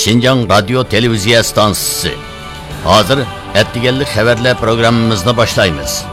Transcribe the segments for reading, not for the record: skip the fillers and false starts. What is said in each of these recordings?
Şinjan Radyo Televiziya Stansısı. Hazır ettigellik haberler programımızda başlayımız.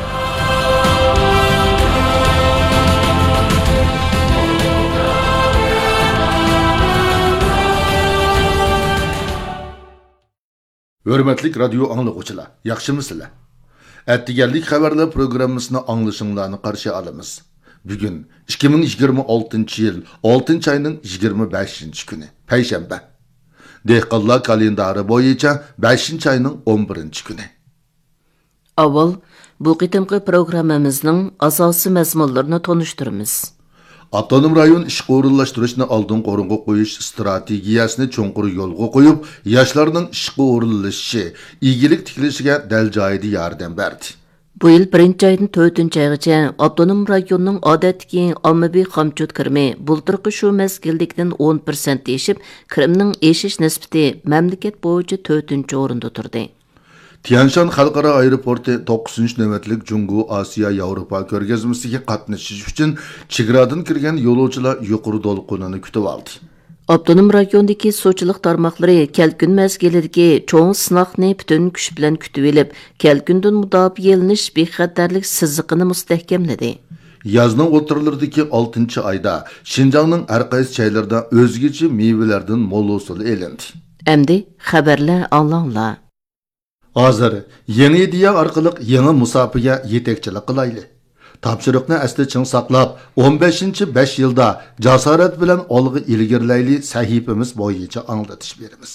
Hürmetlik radyo anlıqçılar, yaxşımısınızlar? Ettigellik haberler programımızını anlaşılığını karşı alımız. Bugün 2026 yıl 6. ayının 25. günü, Perşembe. Dehqonlar kalendari boyunca 5. ayının 11. günü. Avval bu qitimqi programmamızning asosiy mazmunlarini tonishtiramiz. Avtonom rayon ishga o'rinlashtirishni oldin qo'ringa qo'yish strategiyasini cho'nqur yo'lga qo'yib, yoshlarning ishga o'rinlashishi, igilik tikilishiga dal joyida yordam berdi. Bu yil 1-aydan 4-aygacha avtonom rayonning odatdagi ommaviy xomchut kirimi bultirqi shu mezgildikdan 10% eshib, kirimning eshish nisbati mamlakat bo'yicha 4-o'rinda turdi. Tianshan xalqaro aeroporti 9-navbatlik Jungo Osiyo Yevropa ko'rgazmasiga qatnashish uchun chegaradan kirgan yo'lovchilar yuqori to'lqinini kutib oldi. Avtonom rayondagi suvchilik tarmoqlari kelkun mezgilidagi cho'ng sinoqni butun kuch bilan kutib olib, kelkundan mudofiyalanish bexatarlik siziqini mustahkamladi. Yazning o'rtalarındagi 6 oyda Şinjanning har qaysi joylarida o'zgacha mevalardan mo'l hosil elindi. Endi xabarlar anglanglar. Hozir yangi idea orqali yangi musofaga yetakchilik qilayli. Topshiriqni asli ching saqlab, 15-5 yilda jasorat bilan olg'i ilgirlayli sahifamiz bo'yicha anglatish beramiz.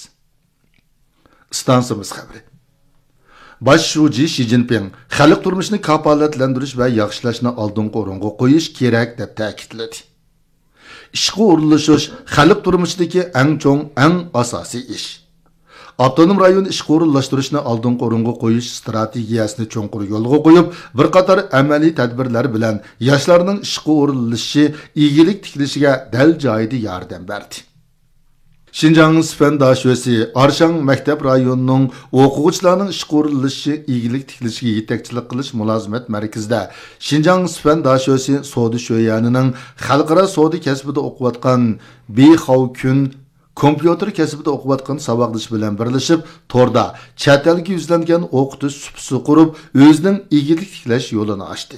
Stansimiz xabari. Bosh shuji Xi Jinping xalq turmushini kafolatlantirish va yaxshilashni oldin o'ringa qo'yish kerak deb ta'kidladi. Ishga o'rinlashish xalq turmushidagi eng cho'ng, eng asosiy ish. Avtonom rayon ishga o'rinlashtirishni oldin o'ringa qo'yish strategiyasini cho'nqur yo'lga qo'yib, bir qator amaliy tadbirlar bilan yoshlarning ishga o'rinlashishi, igilik tikilishiga dal joyida yordam berdi. Şinjan Sifan Daşösi, Arshang maktab rayonining o'quvchilarining ishga o'rinlashishi, igilik tikilishiga yetakchilik qilish mulozimat markazida Şinjan Sifan Daşösi Sodi sho'yanining xalqaro sodi kasbida o'qiyotgan Bexaokun kompyuter kasbida o'qiyotgan saboqdosh bilan birlashib, torda chet elga yuzlangan o'qitish supsi qurib, o'zining igilik tiklash yo'lini ochdi.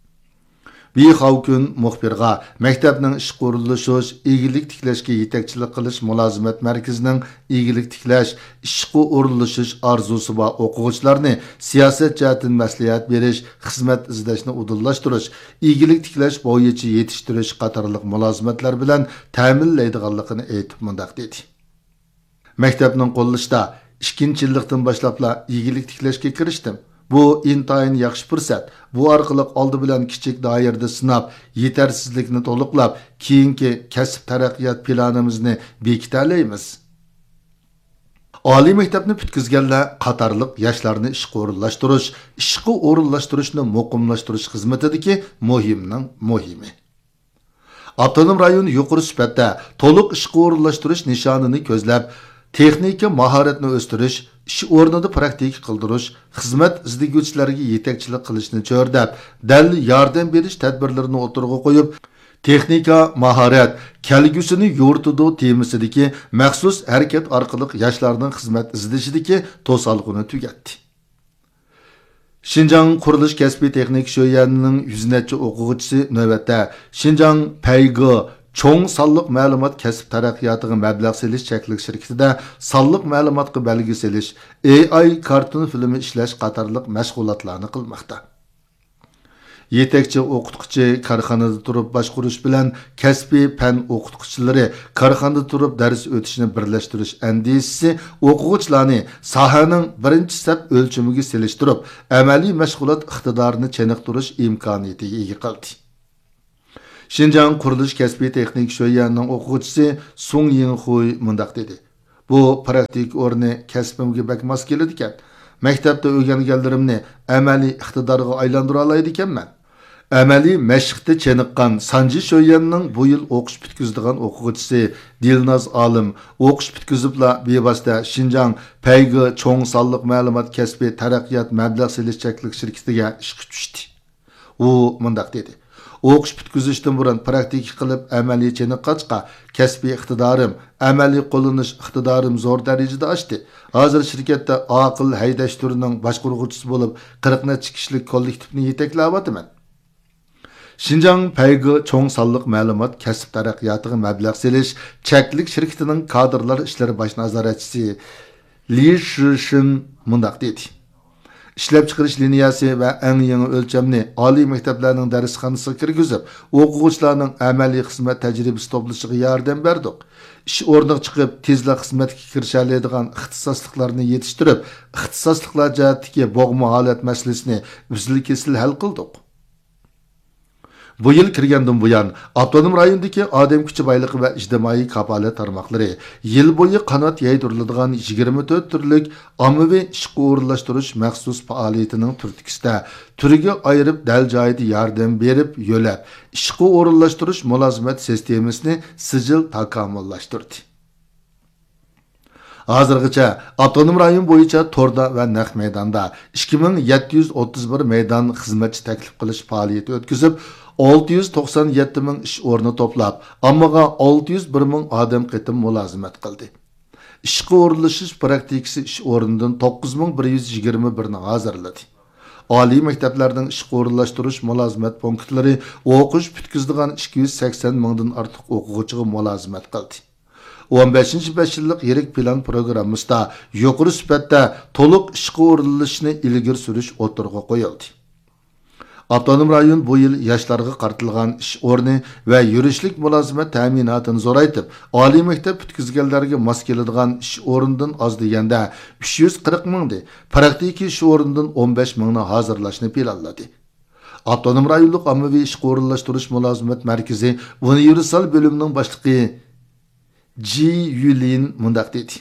Bexaokun muxbirga maktabning ishga o'rinlashish, igilik tiklashga yetakchilik qilish mulozimat markazining igilik tiklash, ishga o'rinlashish orzusi va o'quvchilarni siyosat jihatdan maslahat berish, xizmat izlashni udullashtirish, igilik tiklash bo'yicha yetishtirish qatorliq mulozimatlar bilan ta'minlaydiganligini aytib mundaq dedi. Maktabning qo'llashida 2-yillikdan boshlabla igilik tiklashga kirishdim. Bu intayin yaxshi fursat. Bu orqali oldi bilan kichik doirada sinab, yetarsizlikni to'liqlab, keyingi kasb taraqqiyot planimizni bekitalaymiz. Oliy maktabni bitkizganlar qatorliq yoshlarni ishga o'rinlashtirishni muqimlashtirish xizmatidagi muhimning muhimi. Avtonom rayon yuqori sifatda to'liq ishga o'rinlashtirish nishonini ko'zlab, texnika mahoratni o'stirish, ish o'rnida praktik qildirish, xizmat izlaguvchilarga yetakchilik qilishni cho'rdab, dal yordam berish tadbirlarini o'tirg'a qo'yib, texnika mahorat kelgusini yo'rtidi temasidagi maxsus harakat orqali yoshlarning xizmat izlashidagi to'salg'ini tugatdi. Şinjan qurilish kasbiy texnik sho'yanining 100 necha o'quvchisi navbatda Şinjan Paygo cho'ng sonliq ma'lumot kasb taraqqiyotiga mablag' selish cheklik shirkatida sonliq ma'lumotga belgi selish, AI karton filmi ishlash qatorliq mashg'ulotlarni qilmoqda. Yetakchi o'qituvchi korxonada turib boshqarish bilan kasbiy fan o'qituvchilari korxonada turib dars o'tishni birlashtirish andisisi o'quvchilarni sohaning birinchi saf o'lchamiga selishtirib, amaliy mashg'ulot iqtidorini chiniqtirish imkoniyatiga ega qildi. Şinjan qurilish kasbiy texnik sho'yanining o'quvchisi Sung Yingxuy mundaq dedi. Bu praktik o'rni kasbimga bak mos keladi ekan. Maktabda o'rganganlarimni amaliy iqtidorga aylantira oladi ekanman. Amaliy mashqda cheniqqan Sanji sho'yanining bu yil o'qish bitkizadigan o'quvchisi Dilnaz Olim o'qish bitkizibla bevosita Şinjan Paygo cho'ng sonliq ma'lumot kasbiy taraqqiyot mablag' selish cheklik shirkatiga ishga tushdi. U mundaq dedi. o'qish bitkizishdan burun praktika qilib amaliy chiniqqachqa kasbiy iqtidorim, amaliy qo'llanish iqtidorim zo'r darajada oshdi. Hozir shirkatda aql haydash turining boshqaruvchisi bo'lib 40 necha kishilik kollektivni yetaklayapman. Şinjan Paygi Çoğ Salliq Ma'lumot Kasb Taraqqiyotiga mablag' selish cheklik shirkatining kadrlar ishlari bosh nazoratchisi Li Shishin mundaq dedi. İşlep chiqarish liniyasi va eng yangi o'lchamni oliy maktablarning darsxonasiga kirgizib, o'quvchilarning amaliy xizmat tajribasi to'plashiga yordam berdik. Ish o'rniga chiqib, tezlik xizmatga kirish oladigan ixtisosliklarni yetishtirib, ixtisosliklar jihatdagi bo'g'ma holat masalasini uzil-kesil hal qildik. Bu yil kirgandan buyon avtonom rayondagi odam kuchi boyligi va ijtimoiy kafolat tarmoqlari yil bo'yi qanot yaydiriladigan 24 turlik ommaviy ishga o'rinlashtirish maxsus faoliyatining turtikisida turiga ayirib dal joyida yordam berib, yo'lab ishga o'rinlashtirish mulozimat sistemasini sijil takomillashtirdi. Hozirgacha avtonom rayon bo'yicha Torda va Naq maydonda 2731 maydon xizmatchi taklif qilish faoliyati o'tkazib, 697 ming ish o'rni to'plab, ammoga 601 ming odam qitim mulozimat qildi. Ishga o'rinlashish praktikasi ish o'rnidan 9121 ni hozirladi. Oliy maktablarning ishga o'rinlashtirish mulozimat punktlari o'qish bitkizadigan 280 mingdan ortiq o'quvchiga mulozimat qildi. 15-5 yillik yirik plan programmasida yuqori sifatda to'liq ishga o'rinlashishni ilgari surish o'tirg'a qo'yildi. Avtonom rayon bu yil yoshlarga qaratilgan ish o'rni va yurishlik mulozimat ta'minotini zo'raytib, oliy maktab bitkizganlarga mos keladigan ish o'rnidan oz deganda 340 mingdi, praktiki ish o'rnidan 15 mingni hozirlashni planladi. Avtonom rayonlik ommaviy ishga o'rinlashtirish mulozimat markazi universal bo'limining boshlig'i Ji Yulin mundaq dedi.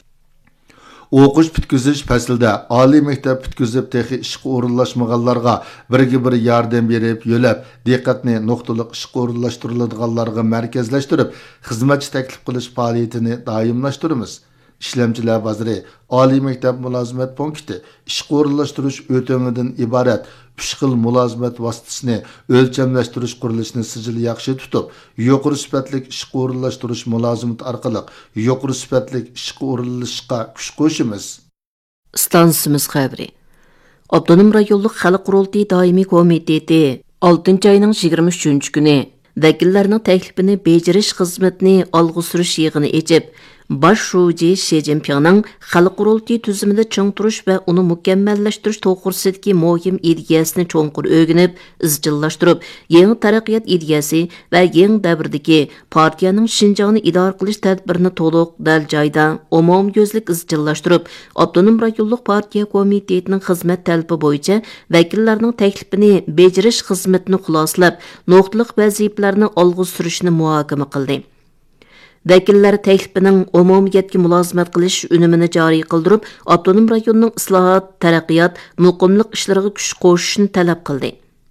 O'qish bitkizish faslida oliy maktab bitkizib texi ishga o'rinlashmaganlarga birga-bir yordam berib, yo'lab, diqqatni nuqtaliq ishga o'rinlashtiriladiganlarga markazlashtirib, xizmatchi taklif qilish faoliyatini doimlashtiramiz. Ishlamchilar vaziri oliy maktab mulozimat punkti ishga o'rinlashtirish o'tamidan iborat 3 xil mulozimat vositasini o'lchamlashtirish qurilishini sijil yaxshi tutib, yuqori sifatli ishga o'rinlashtirish mulozimati orqali yuqori sifatli ishga o'rinlashishga kuch qo'shamiz. Stansimiz xabari. Avtonom rayonlik xalq qurultiyi doimiy komiteti 6-oyning 23-kuni vakillarning taklifini bejirish xizmatini olg'a surish yig'ini echib, Baş şuji Xi Jinpingning xalq qurultiyi tuzumida chong turish va uni mukammallashtirish to'g'risidagi muhim ideyasini cho'nqur o'rganib, izchillashtirib, yangi taraqqiyot ideyasi va yangi davrdagi partiyaning Xinjiangni idora qilish tadbirini to'liq dal joyda umumyuzlik izchillashtirib, avtonom rayonlik partiya komitetining xizmat talabi bo'yicha vakillarning taklifini bejirish xizmatini xulosalab, nuqtaliq vazifalarni olg'a surishni muhokama qildi. Vakillar taklifining umumiyatga mulozimat qilish unumini joriy qildirib, avtonom rayonning islohot, taraqqiyot, muqimlik ishlariga kuch qo'shishni talab qildi.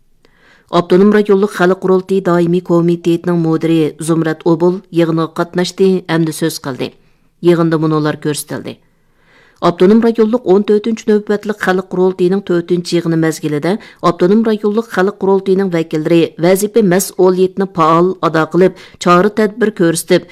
Avtonom rayonlik xalq qurultiyi doimiy komitetining mudiri Zumrat Obul yig'inga qatnashdi hamda so'z qildi. Yig'inda munolar ko'rsatildi. Avtonom rayonlik 14-navbatlik xalq qurultiyining 4-yig'ini mezgilida avtonom rayonlik xalq qurultiyining vakillari vazifa mas'uliyatini faol ado qilib, chora tadbir ko'rsatib,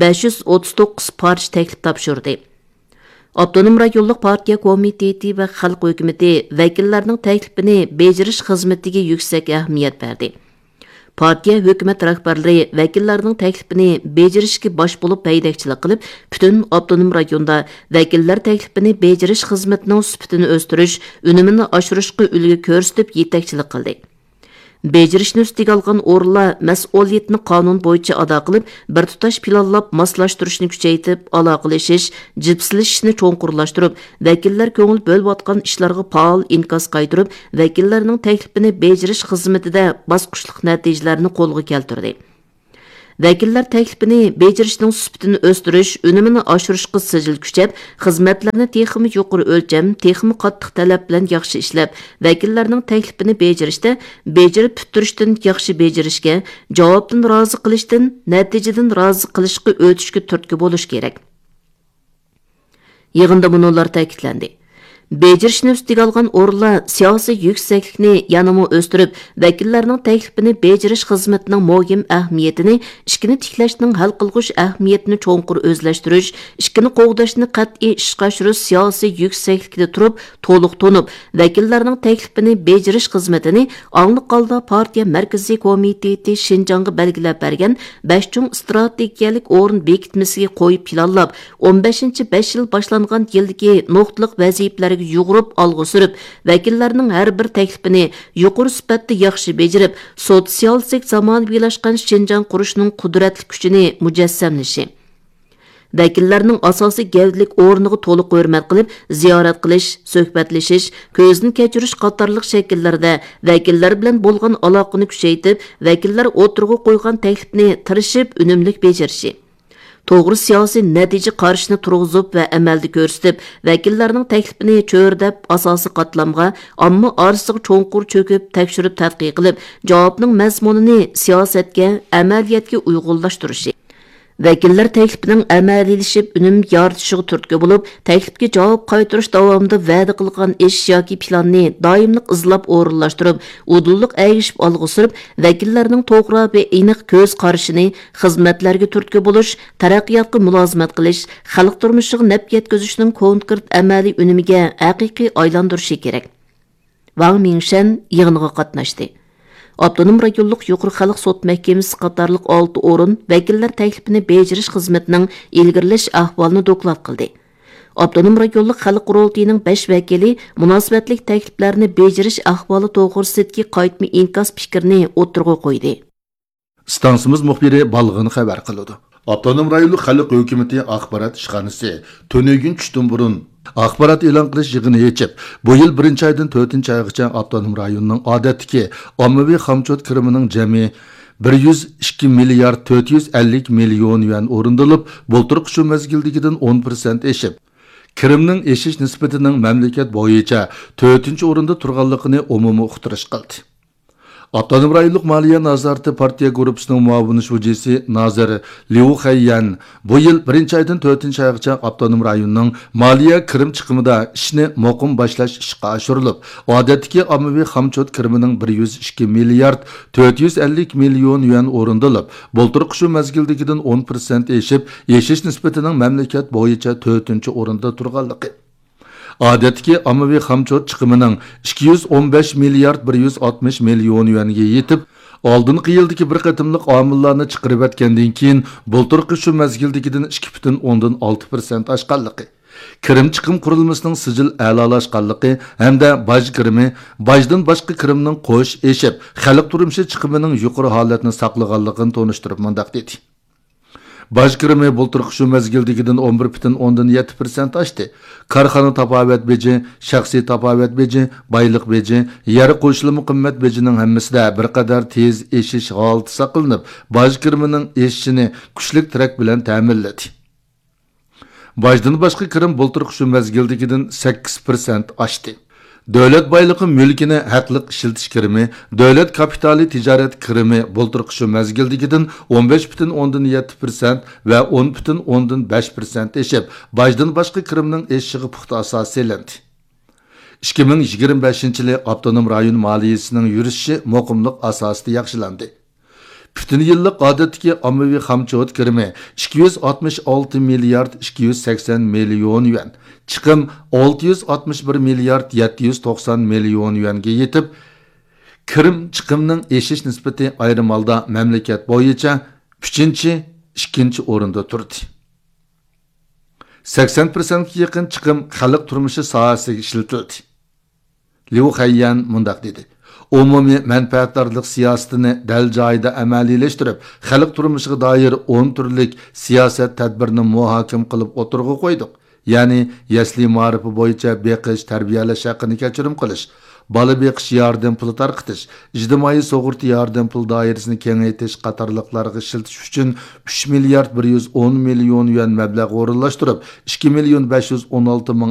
539 parcha taklif topshirdi. Avtonom rayonlik partiya komiteti va xalq hukumati vakillarining taklifini bejirish xizmatiga yuksak ahamiyat berdi. Partiya hökumət rahbarlari vakillarning taklifini bejirishga bosh bo'lib haydakchilik qilib, butun avtonom rayonda vakillar taklifini bejirish xizmatining sifatini o'stirish, unumini oshirishga ulgu ko'rsatib yetakchilik qildi. Bejirishni ustiga olgan o'rinlar mas'uliyatni qonun bo'yicha ado qilib, bir tutash planlab moslashtirishni kuchaytirib, aloqalashish, jipslashishni cho'nqurlashtirib, vakillar ko'ngil bo'lib ishlarga faol inkas qaytirib, vakillarning taklifini bejirish xizmatida bosqichlik natijalarni qo'lga keltirdi. Vakillar taklifini bejirishning sifatini o'stirish, unumini oshirishga sijil kuchab, xizmatlarni texnik yuqori o'lcham, texnik qattiq talab bilan yaxshi ishlab, vakillarning taklifini bejirishda, bejirib puturishdan yaxshi bejirishga, javobdan rozi qilishdan, natijadan rozi qilishga o'tishga turtki bo'lish kerak. Yig'inda bunolar ta'kidlandi. Becerishni ustiga olgan o'rinlar siyosiy yuksaklikni yanamı o'stirib, vakillarning taklifini bejirish xizmatining muhim ahamiyatini, ishkini tiklashning hal qilg'uch ahamiyatini cho'nqur o'zlashtirish, ishkini qo'g'dashni qat'iy ishga oshirish siyosiy yuksaklikda turib, to'liq to'nib, vakillarning taklifini bejirish xizmatini aniq holda partiya markaziy komiteti Shinjongga belgilab bergan 5 chung strategiyalik o'rin bekitmasiga qo'yib planlab, 15-5 yil boshlangan yildagi nuqtaliq vazifalarga yug'urib olg'u surib, vakillarning har bir taklifini yuqori sifatda yaxshi bejarib, sotsialistik zamonaviylashgan Shinjong qurishning qudratli kuchini mujassamlashi. Vakillarning asosiy gavdalik o'rniga to'liq hurmat qilib, ziyorat qilish, suhbatlashish, ko'zni kechirish qatorliq shakllarda vakillar bilan bo'lgan aloqani kuchaytirib, vakillar o'tirg'i qo'ygan taklifni tirishib, unumli bejarishi. To'g'ri siyosiy natija qarashini turg'izib va amalda ko'rsatib, vakillarning taklifini cho'rdab, asosiy qatlamga, ammo orasiga cho'nqur cho'kib, tekshirib tadqiq qilib, javobning mazmunini siyosatga, amaliyatga uyg'unlashtirishi. Vakillar taklifining amaliyleşib, unum yaratishiga turtki bo'lib, taklifga javob qaytarish davomida va'da qilgan ish yoki planni doimlik izlab o'rinlashtirib, udulliq әйгішіп olg'u surib, vakillarning to'g'ri va aniq ko'z qarashini xizmatlarga turtki bo'lish, taraqqiyotga mulozimat qilish, xalq turmushiga naf yetkazishning konkret amaliy unumiga haqiqiy aylantirishi kerak. Wang Mingshan yig'inga qatnashdi. Abdunum rayonluq yuqori xalq sot mahkemasi qatorliq 6 o'rin vakillar taklifini bejirish xizmatining ilgirlash ahvolini doklad qildi. Abdunum rayonluq xalq qurultiyining 5 vakili munosabatlik takliflarni bejirish ahvoli to'g'risidagi qaytma inkos fikrini o'tirg'a qo'ydi. Stansimiz muxbiri balg'ini xabar qiladi. Abdunum rayonluq xalq hukumati axborot ishxonasi to'negin tushdan burun axborot e'lon qilish yig'ini yechib, bu yil 1-oydan 4-oygacha avtonom rayonning odatdagi ommaviy xomchot kirimining jami 102 milliard 450 million yuan o'rindalib, bo'ltirq shu mezgildagidan 10% eshib, kirimning eshish nisbatining mamlakat bo'yicha 4-o'rinda turganligini umumiy uqtirish qildi. Avtonom rayonluq moliya nazorati partiya guruhisining muavin shujisi Nazir Liu Xayyan bu yil 1-oydan 4-oygacha avtonom rayonning moliya kirim chiqimida ishni muqim boshlash ishga oshirilib, odatdagi ommaviy xomchot kirimining 102 milliard 450 million yuan o'rindalib, bo'ltirq shu mezgildagidan 10% eshib, eshish nisbatining mamlakat bo'yicha 4-o'rinda turganligi. Odatdagi ommaviy xomchot chiqimining 215 milliard 160 million yuanga yetib, oldingi yildagi bir qatimliq omillarni chiqarib o'tgandan keyin bo'ltirqi shu mezgildagidan 2.6% oshganligi. Kirim chiqim qurilmasining sijil a'lolashganligi hamda boj kirimi, bojdan boshqa kirimning qo'sh eshib, xalq turmushi chiqimining yuqori holatini saqlaganligini tonishtirib mundaq dedi. Boj kirimi bo'ltirq shu mezgildagidan 11.7% oshdi. Korxona tapovat beji, shaxsiy tapovat beji, boyliq beji, yer qo'shilma qimmat bejining hammasida bir qadar tez eshish holati saqlanib, boj kirimining eshishini kuchli tirak bilan ta'minladi. Bojdan boshqa kirim bo'ltirq shu mezgildagidan 8% oshdi. Davlat boyligi mulkini haqliq ishiltish kirimi, davlat kapitali tijorat kirimi bo'ltirq shu mezgildagidan 15.7% va 10.5% eshib, bojdan boshqa kirimning eshishiga puxta asos selindi. 2025-yili avtonom rayon moliyasining yurishi muqimlik asosida yaxshilandi. Bütün yıllık odatdagi ommaviy xomchot kirimi 266 milliard 280 million yuan, chiqim 661 milliard 790 million yuanga yetib, kirim chiqimning eshish nisbati ayrim holda mamlakat bo'yicha 3-2 o'rinda turdi. 80% ga yaqin chiqim xalq turmushi sohasiga ishlatildi. Liu Xayyan mundaq dedi. Umumiy manfaatdorlik siyosatini dal joyida amaliyleştirib, xalq turmushiga doir 10 turlik siyosat tadbirini muhokama qilib o'tirg'i qo'ydik. Ya'ni yasli ma'rifi bo'yicha beqish, tarbiyalash haqini kechirim qilish, bola beqish yordam puli tarqitish, ijtimoiy sug'urta yordam pul doirasini kengaytirish qatorliqlarga ishiltish uchun 3 milliard 110 million yuan mablag' o'rinlashtirib, 2 million 516 ming